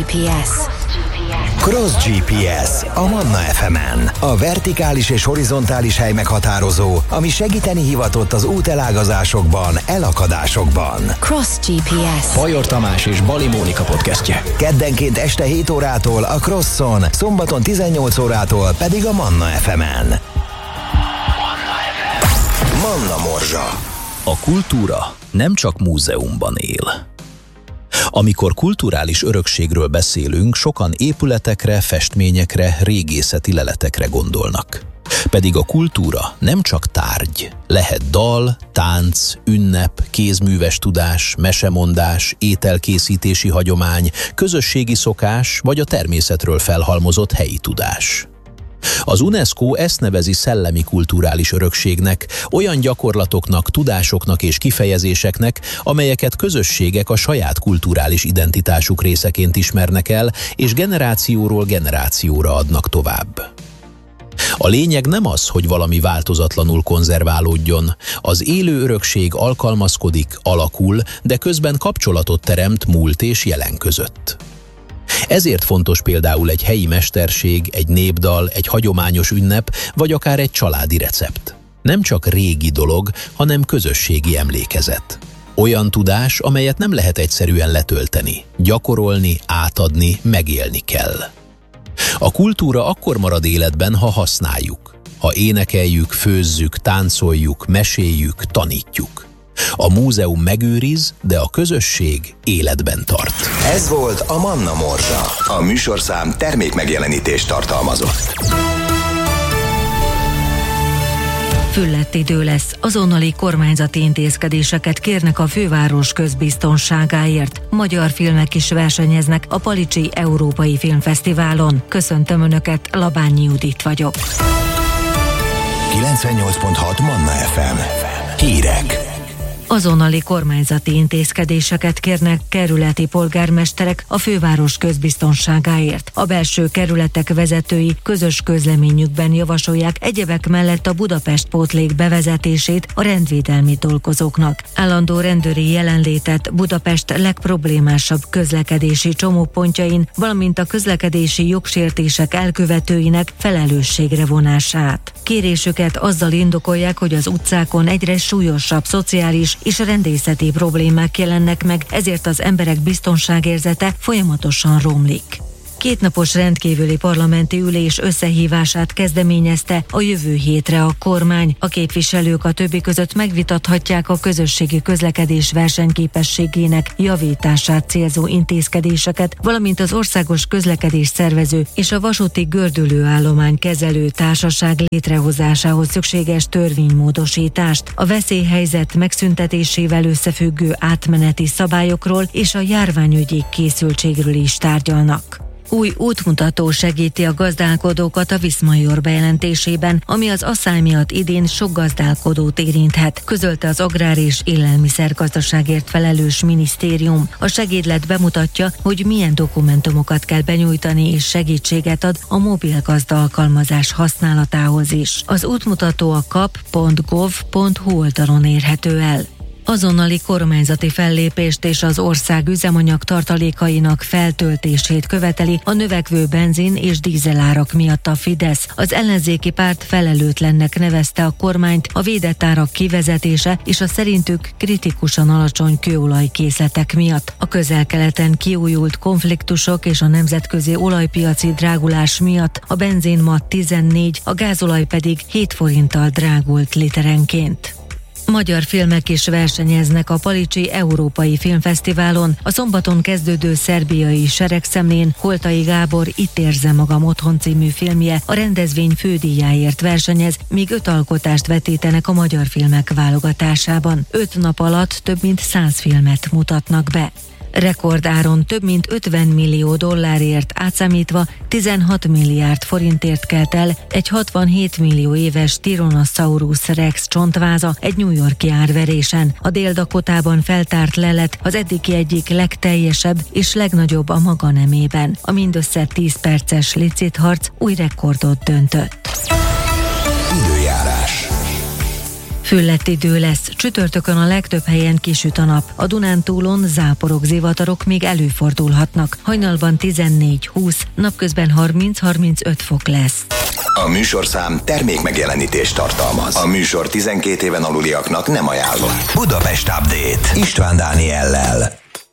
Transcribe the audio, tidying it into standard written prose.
GPS. Cross GPS a Manna FM-en. A vertikális és horizontális hely meghatározó, ami segíteni hivatott az útelágazásokban, elakadásokban. Cross GPS. Bajor Tamás és Bali Mónika podcastje. Keddenként este 7 órától a Crosson, szombaton 18 órától pedig a Manna FM-en. Manna Morzsa. A kultúra nem csak múzeumban él. Amikor kulturális örökségről beszélünk, sokan épületekre, festményekre, régészeti leletekre gondolnak. Pedig a kultúra nem csak tárgy. Lehet dal, tánc, ünnep, kézműves tudás, mesemondás, ételkészítési hagyomány, közösségi szokás vagy a természetről felhalmozott helyi tudás. Az UNESCO ezt nevezi szellemi kulturális örökségnek, olyan gyakorlatoknak, tudásoknak és kifejezéseknek, amelyeket közösségek a saját kulturális identitásuk részeként ismernek el, és generációról generációra adnak tovább. A lényeg nem az, hogy valami változatlanul konzerválódjon. Az élő örökség alkalmazkodik, alakul, de közben kapcsolatot teremt múlt és jelen között. Ezért fontos például egy helyi mesterség, egy népdal, egy hagyományos ünnep, vagy akár egy családi recept. Nem csak régi dolog, hanem közösségi emlékezet. Olyan tudás, amelyet nem lehet egyszerűen letölteni. Gyakorolni, átadni, megélni kell. A kultúra akkor marad életben, ha használjuk. Ha énekeljük, főzzük, táncoljuk, meséljük, tanítjuk. A múzeum megőriz, de a közösség életben tart. Ez volt a Manna Morzsa. A műsorszám termékmegjelenítést tartalmazott. Füllett idő lesz, azonnali kormányzati intézkedéseket kérnek a főváros közbiztonságáért. Magyar filmek is versenyeznek a Palicsi Európai Filmfesztiválon. Köszöntöm Önöket, Labányi Judit vagyok. 98.6 Manna FM. Hírek. Azonnali kormányzati intézkedéseket kérnek kerületi polgármesterek a főváros közbiztonságáért. A belső kerületek vezetői közös közleményükben javasolják egyebek mellett a Budapest pótlék bevezetését a rendvédelmi dolgozóknak. Állandó rendőri jelenlétet Budapest legproblémásabb közlekedési csomópontjain, valamint a közlekedési jogsértések elkövetőinek felelősségre vonását. Kérésüket azzal indokolják, hogy az utcákon egyre súlyosabb szociális és rendészeti problémák jelennek meg, ezért az emberek biztonságérzete folyamatosan romlik. Kétnapos rendkívüli parlamenti ülés összehívását kezdeményezte a jövő hétre a kormány. A képviselők a többi között megvitathatják a közösségi közlekedés versenyképességének javítását célzó intézkedéseket, valamint az országos közlekedés szervező és a vasúti gördülőállomány kezelő társaság létrehozásához szükséges törvénymódosítást, a veszélyhelyzet megszüntetésével összefüggő átmeneti szabályokról és a járványügyi készültségről is tárgyalnak. Új útmutató segíti a gazdálkodókat a Viszmajor bejelentésében, ami az asszály miatt idén sok gazdálkodót érinthet, közölte az Agrár- és Élelmiszergazdaságért felelős minisztérium. A segédlet bemutatja, hogy milyen dokumentumokat kell benyújtani, és segítséget ad a mobil gazda alkalmazás használatához is. Az útmutató a kap.gov.hu oldalon érhető el. Azonnali kormányzati fellépést és az ország üzemanyag tartalékainak feltöltését követeli a növekvő benzin és dízelárak miatt a Fidesz. Az ellenzéki párt felelőtlennek nevezte a kormányt a védett árak kivezetése és a szerintük kritikusan alacsony kőolajkészletek miatt. A Közel-Keleten kiújult konfliktusok és a nemzetközi olajpiaci drágulás miatt a benzin ma 14, a gázolaj pedig 7 forinttal drágult literenként. Magyar filmek is versenyeznek a Palicsi Európai Filmfesztiválon. A szombaton kezdődő szerbiai Seregszemlén Holtai Gábor Itt érzem magam otthon című filmje a rendezvény fődíjáért versenyez, míg 5 alkotást vetítenek a magyar filmek válogatásában. 5 nap alatt több mint 100 filmet mutatnak be. Rekordáron több mint $50 millió átszámítva 16 milliárd forintért kelt el egy 67 millió éves Tyrannosaurus Rex csontváza egy New York-i árverésen. A Dél-Dakotában feltárt lelet az eddigi egyik legteljesebb és legnagyobb a maga nemében. A mindössze 10 perces licitharc új rekordot döntött. Időjárás. Füllett idő lesz, csütörtökön a legtöbb helyen kisüt a nap. A Dunántúlon záporok, zivatarok még előfordulhatnak. Hajnalban 14-20, napközben 30-35 fok lesz. A műsorszám termékmegjelenítést tartalmaz. A műsor 12 éven aluliaknak nem ajánlott. Budapest Update István Dániellel.